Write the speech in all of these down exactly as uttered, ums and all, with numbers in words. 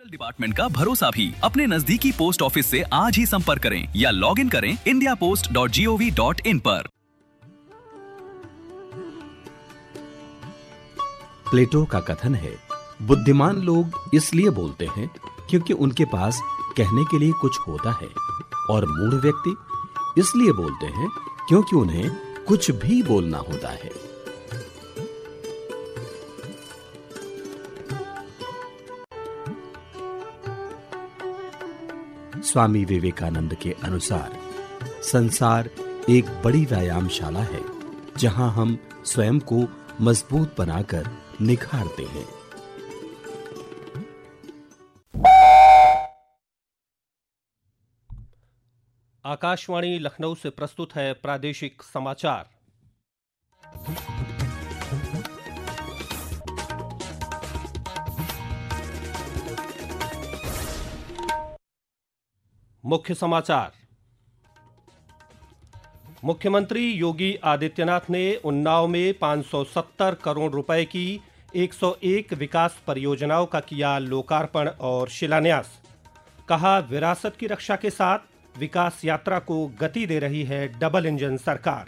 Department का भरोसा भी अपने नजदीकी पोस्ट ऑफिस से आज ही संपर्क करें या लॉग इन करें India post dot G O V dot in पर। प्लेटो का कथन है, बुद्धिमान लोग इसलिए बोलते हैं क्योंकि उनके पास कहने के लिए कुछ होता है, और मूढ़ व्यक्ति इसलिए बोलते हैं क्योंकि उन्हें कुछ भी बोलना होता है। स्वामी विवेकानंद के अनुसार संसार एक बड़ी व्यायामशाला है जहां हम स्वयं को मजबूत बनाकर निखारते हैं। आकाशवाणी लखनऊ से प्रस्तुत है प्रादेशिक समाचार। मुख्य समाचार। मुख्यमंत्री योगी आदित्यनाथ ने उन्नाव में पाँच सौ सत्तर करोड़ रुपए की एक सौ एक विकास परियोजनाओं का किया लोकार्पण और शिलान्यास। कहा, विरासत की रक्षा के साथ विकास यात्रा को गति दे रही है डबल इंजन सरकार।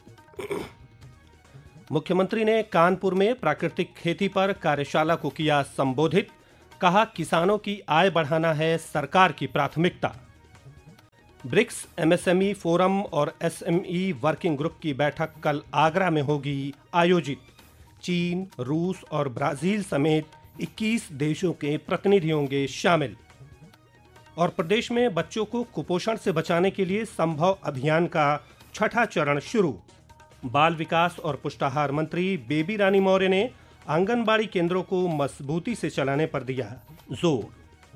मुख्यमंत्री ने कानपुर में प्राकृतिक खेती पर कार्यशाला को किया संबोधित। कहा, किसानों की आय बढ़ाना है सरकार की प्राथमिकता। ब्रिक्स एमएसएमई फोरम और एसएमई वर्किंग ग्रुप की बैठक कल आगरा में होगी आयोजित। चीन, रूस और ब्राजील समेत इक्कीस देशों के प्रतिनिधि होंगे शामिल। और प्रदेश में बच्चों को कुपोषण से बचाने के लिए संभव अभियान का छठा चरण शुरू। बाल विकास और पुष्टाहार मंत्री बेबी रानी मौर्य ने आंगनबाड़ी केंद्रों को मजबूती से चलाने पर दिया जोर।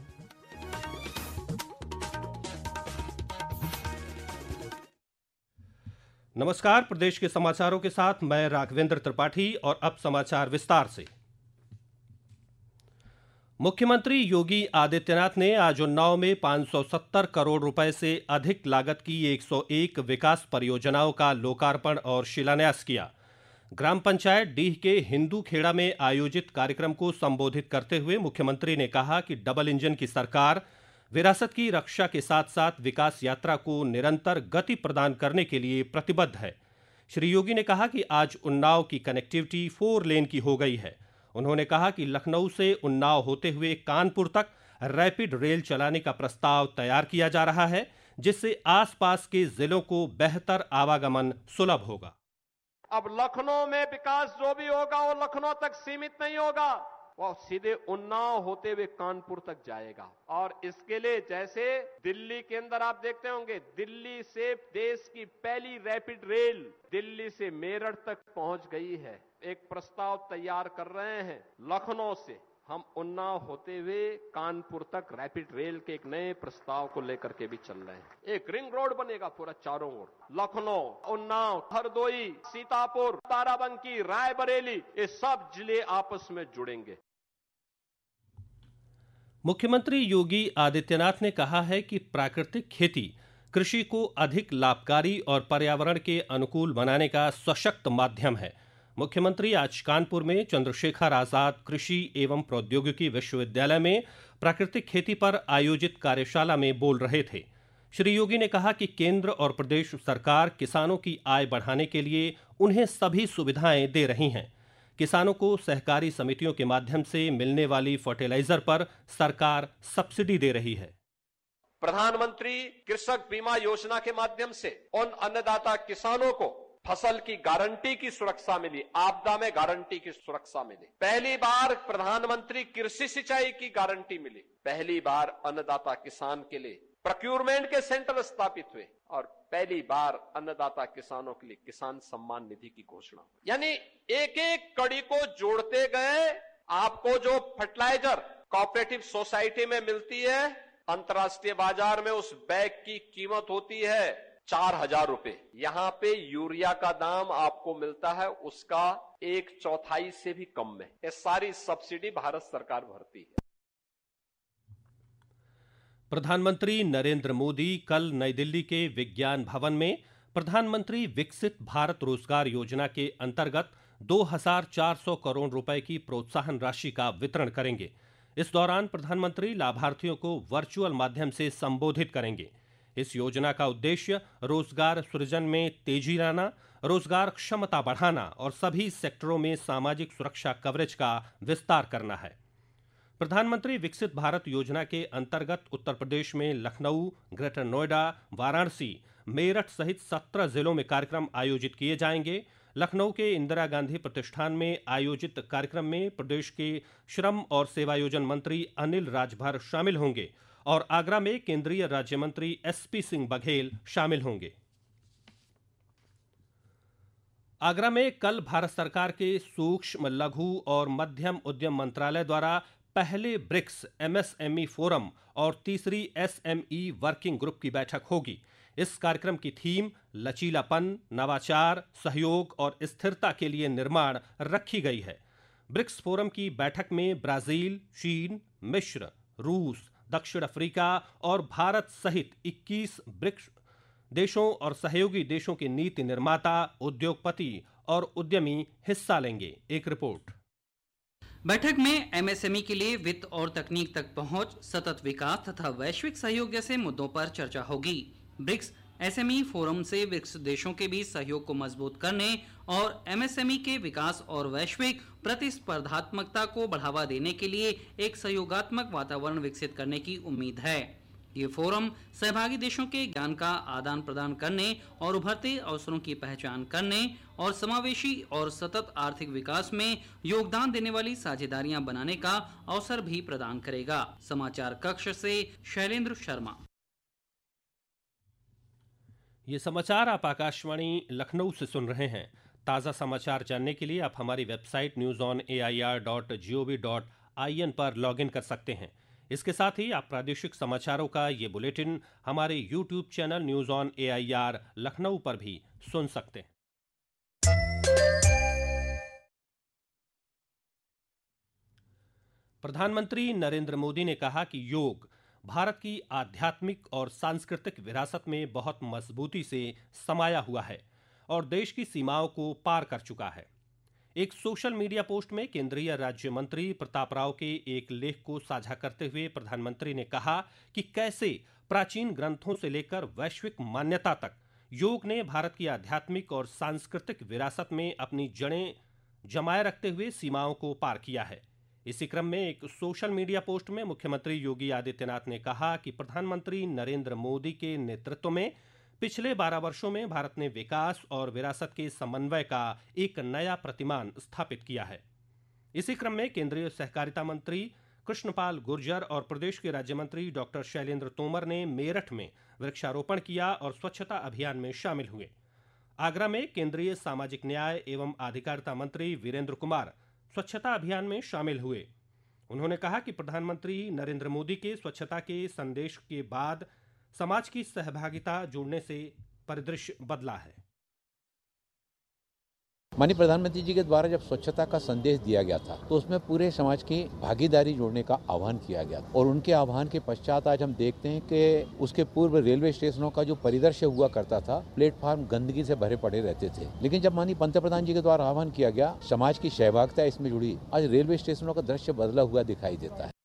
नमस्कार, प्रदेश के समाचारों के साथ मैं राघवेंद्र त्रिपाठी और अब समाचार विस्तार से। मुख्यमंत्री योगी आदित्यनाथ ने आज उन्नाव में पाँच सौ सत्तर करोड़ रुपए से अधिक लागत की एक सौ एक विकास परियोजनाओं का लोकार्पण और शिलान्यास किया। ग्राम पंचायत डीह के हिंदू खेड़ा में आयोजित कार्यक्रम को संबोधित करते हुए मुख्यमंत्री ने कहा कि डबल इंजन की सरकार विरासत की रक्षा के साथ साथ विकास यात्रा को निरंतर गति प्रदान करने के लिए प्रतिबद्ध है। श्री योगी ने कहा कि आज उन्नाव की कनेक्टिविटी फोर लेन की हो गई है। उन्होंने कहा कि लखनऊ से उन्नाव होते हुए कानपुर तक रैपिड रेल चलाने का प्रस्ताव तैयार किया जा रहा है, जिससे आसपास के जिलों को बेहतर आवागमन सुलभ होगा। अब लखनऊ में विकास जो भी होगा वो लखनऊ तक सीमित नहीं होगा, वो सीधे उन्नाव होते हुए कानपुर तक जाएगा। और इसके लिए जैसे दिल्ली के अंदर आप देखते होंगे, दिल्ली से देश की पहली रैपिड रेल दिल्ली से मेरठ तक पहुंच गई है। एक प्रस्ताव तैयार कर रहे हैं। लखनऊ से हम उन्नाव होते हुए कानपुर तक रैपिड रेल के एक नए प्रस्ताव को लेकर के भी चल रहे हैं। एक रिंग रोड बनेगा पूरा चारों ओर, लखनऊ, उन्नाव, हरदोई, सीतापुर, बाराबंकी, रायबरेली, ये सब जिले आपस में जुड़ेंगे। मुख्यमंत्री योगी आदित्यनाथ ने कहा है कि प्राकृतिक खेती कृषि को अधिक लाभकारी और पर्यावरण के अनुकूल बनाने का सशक्त माध्यम है। मुख्यमंत्री आज कानपुर में चंद्रशेखर आजाद कृषि एवं प्रौद्योगिकी विश्वविद्यालय में प्राकृतिक खेती पर आयोजित कार्यशाला में बोल रहे थे। श्री योगी ने कहा कि केंद्र और प्रदेश सरकार किसानों की आय बढ़ाने के लिए उन्हें सभी सुविधाएं दे रही हैं। किसानों को सहकारी समितियों के माध्यम से मिलने वाली फर्टिलाइजर पर सरकार सब्सिडी दे रही है। प्रधानमंत्री कृषक बीमा योजना के माध्यम से उन अन्नदाता किसानों को फसल की गारंटी की सुरक्षा मिली, आपदा में गारंटी की सुरक्षा मिली। पहली बार प्रधानमंत्री कृषि सिंचाई की गारंटी मिली। पहली बार अन्नदाता किसान के लिए प्रोक्योरमेंट के सेंटर स्थापित हुए और पहली बार अन्नदाता किसानों के लिए किसान सम्मान निधि की घोषणा। यानी एक एक कड़ी को जोड़ते गए आपको जो फर्टिलाइजर कोऑपरेटिव सोसाइटी में मिलती है, अंतर्राष्ट्रीय बाजार में उस बैग की कीमत होती है चार हजार रुपए। यहाँ पे यूरिया का दाम आपको मिलता है उसका एक चौथाई से भी कम में। ये सारी सब्सिडी भारत सरकार भरती है। प्रधानमंत्री नरेंद्र मोदी कल नई दिल्ली के विज्ञान भवन में प्रधानमंत्री विकसित भारत रोजगार योजना के अंतर्गत दो हज़ार चार सौ करोड़ रुपए की प्रोत्साहन राशि का वितरण करेंगे। इस दौरान प्रधानमंत्री लाभार्थियों को वर्चुअल माध्यम से संबोधित करेंगे। इस योजना का उद्देश्य रोजगार सृजन में तेजी लाना, रोजगार क्षमता बढ़ाना और सभी सेक्टरों में सामाजिक सुरक्षा कवरेज का विस्तार करना है। प्रधानमंत्री विकसित भारत योजना के अंतर्गत उत्तर प्रदेश में लखनऊ, ग्रेटर नोएडा, वाराणसी, मेरठ सहित सत्रह जिलों में कार्यक्रम आयोजित किए जाएंगे। लखनऊ के इंदिरा गांधी प्रतिष्ठान में आयोजित कार्यक्रम में प्रदेश के श्रम और सेवायोजन मंत्री अनिल राजभर शामिल होंगे और आगरा में केंद्रीय राज्य मंत्री एसपी सिंह बघेल शामिल होंगे। आगरा में कल भारत सरकार के सूक्ष्म, लघु और मध्यम उद्यम मंत्रालय द्वारा पहले ब्रिक्स एमएसएमई फोरम और तीसरी एसएमई वर्किंग ग्रुप की बैठक होगी। इस कार्यक्रम की थीम लचीलापन, नवाचार, सहयोग और स्थिरता के लिए निर्माण रखी गई है। ब्रिक्स फोरम की बैठक में ब्राजील, चीन, मिस्र, रूस, दक्षिण अफ्रीका और भारत सहित इक्कीस ब्रिक्स देशों और सहयोगी देशों के नीति निर्माता, उद्योगपति और उद्यमी हिस्सा लेंगे। एक रिपोर्ट। बैठक में एमएसएमई के लिए वित्त और तकनीक तक पहुंच, सतत विकास तथा वैश्विक सहयोग जैसे मुद्दों पर चर्चा होगी। ब्रिक्स एसएमई फोरम से ब्रिक्स देशों के बीच सहयोग को मजबूत करने और एमएसएमई के विकास और वैश्विक प्रतिस्पर्धात्मकता को बढ़ावा देने के लिए एक सहयोगात्मक वातावरण विकसित करने की उम्मीद है। ये फोरम सहभागी देशों के ज्ञान का आदान प्रदान करने और उभरते अवसरों की पहचान करने और समावेशी और सतत आर्थिक विकास में योगदान देने वाली साझेदारियां बनाने का अवसर भी प्रदान करेगा। समाचार कक्ष से शैलेंद्र शर्मा। ये समाचार आप आकाशवाणी लखनऊ से सुन रहे हैं। ताज़ा समाचार जानने के लिए आप हमारी website news on A I R dot G O V dot I N पर लॉगिन कर सकते हैं। इसके साथ ही आप प्रादेशिक समाचारों का ये बुलेटिन हमारे YouTube channel news on A I R Lucknow पर भी सुन सकते हैं। प्रधानमंत्री नरेंद्र मोदी ने कहा कि योग भारत की आध्यात्मिक और सांस्कृतिक विरासत में बहुत मजबूती से समाया हुआ है और देश की सीमाओं को पार कर चुका है। एक सोशल मीडिया पोस्ट में केंद्रीय राज्य मंत्री प्रताप राव के एक लेख को साझा करते हुए प्रधानमंत्री ने कहा कि कैसे प्राचीन ग्रंथों से लेकर वैश्विक मान्यता तक योग ने भारत की आध्यात्मिक और सांस्कृतिक विरासत में अपनी जड़ें जमाए रखते हुए सीमाओं को पार किया है। इसी क्रम में एक सोशल मीडिया पोस्ट में मुख्यमंत्री योगी आदित्यनाथ ने कहा कि प्रधानमंत्री नरेंद्र मोदी के नेतृत्व में पिछले बारह वर्षों में भारत ने विकास और विरासत के समन्वय का एक नया प्रतिमान स्थापित किया है। इसी क्रम में केंद्रीय सहकारिता मंत्री कृष्णपाल गुर्जर और प्रदेश के राज्य मंत्री डॉक्टर शैलेंद्र तोमर ने मेरठ में वृक्षारोपण किया और स्वच्छता अभियान में शामिल हुए। आगरा में केंद्रीय सामाजिक न्याय एवं अधिकारिता मंत्री वीरेंद्र कुमार स्वच्छता अभियान में शामिल हुए। उन्होंने कहा कि प्रधानमंत्री नरेंद्र मोदी के स्वच्छता के संदेश के बाद समाज की सहभागिता जुड़ने से परिदृश्य बदला है। माननीय प्रधानमंत्री जी के द्वारा जब स्वच्छता का संदेश दिया गया था तो उसमें पूरे समाज की भागीदारी जोड़ने का आह्वान किया गया और उनके आह्वान के पश्चात आज हम देखते हैं कि उसके पूर्व रेलवे स्टेशनों का जो परिदृश्य हुआ करता था, प्लेटफॉर्म गंदगी से भरे पड़े रहते थे, लेकिन जब माननीय पंतप्रधान जी के द्वारा आह्वान किया गया, समाज की सहभागिता इसमें जुड़ी, आज रेलवे स्टेशनों का दृश्य बदला हुआ दिखाई देता है।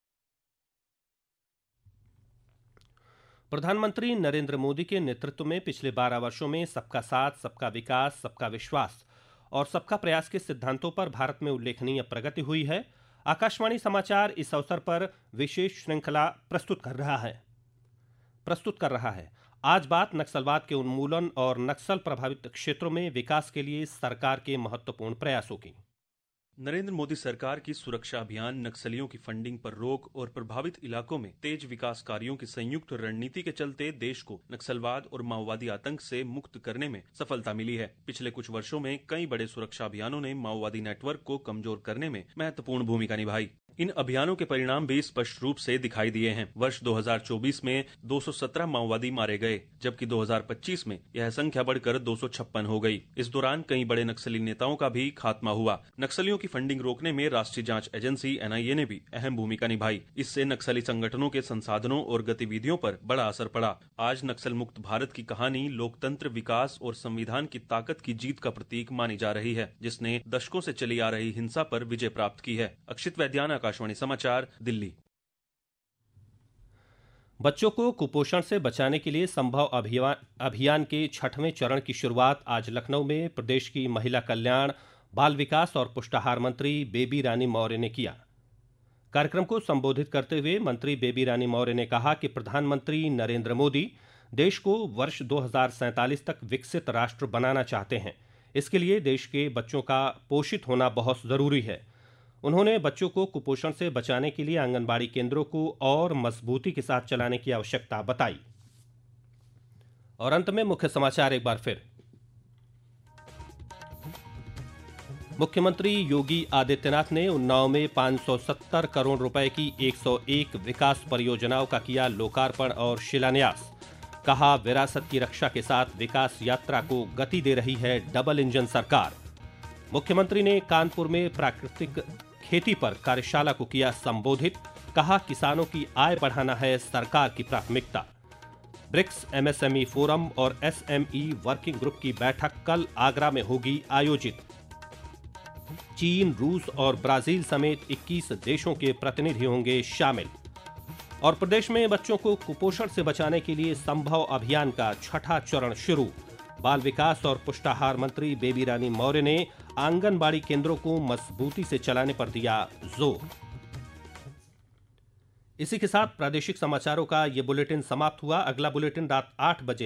प्रधानमंत्री नरेंद्र मोदी के नेतृत्व में पिछले बारह वर्षों में सबका साथ, सबका विकास, सबका विश्वास और सबका प्रयास के सिद्धांतों पर भारत में उल्लेखनीय प्रगति हुई है। आकाशवाणी समाचार इस अवसर पर विशेष श्रृंखला प्रस्तुत कर रहा है प्रस्तुत कर रहा है आज बात नक्सलवाद के उन्मूलन और नक्सल प्रभावित क्षेत्रों में विकास के लिए सरकार के महत्वपूर्ण प्रयासों की। नरेंद्र मोदी सरकार की सुरक्षा अभियान, नक्सलियों की फंडिंग पर रोक और प्रभावित इलाकों में तेज विकास कार्यों की संयुक्त रणनीति के चलते देश को नक्सलवाद और माओवादी आतंक से मुक्त करने में सफलता मिली है। पिछले कुछ वर्षों में कई बड़े सुरक्षा अभियानों ने माओवादी नेटवर्क को कमजोर करने में महत्वपूर्ण भूमिका निभाई। इन अभियानों के परिणाम भी स्पष्ट रूप से दिखाई दिए हैं। वर्ष दो हज़ार चौबीस में दो सौ सत्रह माओवादी मारे गए, जबकि दो हज़ार पच्चीस में यह संख्या बढ़कर दो सौ छप्पन हो गई। इस दौरान कई बड़े नक्सली नेताओं का भी खात्मा हुआ। नक्सलियों की फंडिंग रोकने में राष्ट्रीय जांच एजेंसी एन आई ए ने भी अहम भूमिका निभाई। इससे नक्सली संगठनों के संसाधनों और गतिविधियों पर बड़ा असर पड़ा। आज नक्सल मुक्त भारत की कहानी लोकतंत्र, विकास और संविधान की ताकत की जीत का प्रतीक मानी जा रही है, जिसने दशकों से चली आ रही हिंसा पर विजय प्राप्त की है। अक्षित वैद्यान, आकाशवाणी समाचार, दिल्ली। बच्चों को कुपोषण से बचाने के लिए संभव अभियान के छठवें चरण की शुरुआत आज लखनऊ में प्रदेश की महिला कल्याण, बाल विकास और पुष्टाहार मंत्री बेबी रानी मौर्य ने किया। कार्यक्रम को संबोधित करते हुए मंत्री बेबी रानी मौर्य ने कहा कि प्रधानमंत्री नरेंद्र मोदी देश को वर्ष दो हज़ार सैंतालीस तक विकसित राष्ट्र बनाना चाहते हैं। इसके लिए देश के बच्चों का पोषित होना बहुत जरूरी है। उन्होंने बच्चों को कुपोषण से बचाने के लिए आंगनबाड़ी केंद्रों को और मजबूती के साथ चलाने की आवश्यकता बताई। और अंत में मुख्य समाचार एक बार फिर। मुख्यमंत्री योगी आदित्यनाथ ने उन्नाव में पाँच सौ सत्तर करोड़ रुपए की एक सौ एक विकास परियोजनाओं का किया लोकार्पण और शिलान्यास। कहा, विरासत की रक्षा के साथ विकास यात्रा को गति दे रही है डबल इंजन सरकार। मुख्यमंत्री ने कानपुर में प्राकृतिक खेती पर कार्यशाला को किया संबोधित। कहा, किसानों की आय बढ़ाना है सरकार की प्राथमिकता। ब्रिक्स एमएसएमई फोरम और एसएमई वर्किंग ग्रुप की बैठक कल आगरा में होगी आयोजित। चीन, रूस और ब्राजील समेत इक्कीस देशों के प्रतिनिधि होंगे शामिल। और प्रदेश में बच्चों को कुपोषण से बचाने के लिए संभव अभियान का छठा चरण शुरू। बाल विकास और पुष्टाहार मंत्री बेबी रानी मौर्य ने आंगनबाड़ी केंद्रों को मजबूती से चलाने पर दिया जोर। इसी के साथ प्रादेशिक समाचारों का ये बुलेटिन समाप्त हुआ। अगला बुलेटिन रात आठ बजे